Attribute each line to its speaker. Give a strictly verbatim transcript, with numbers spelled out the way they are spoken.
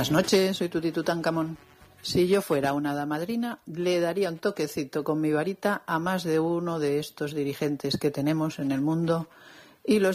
Speaker 1: Buenas noches, soy Tuti Tutankamón. Si yo fuera una hada madrina, le daría un toquecito con mi varita a más de uno de estos dirigentes que tenemos en el mundo y los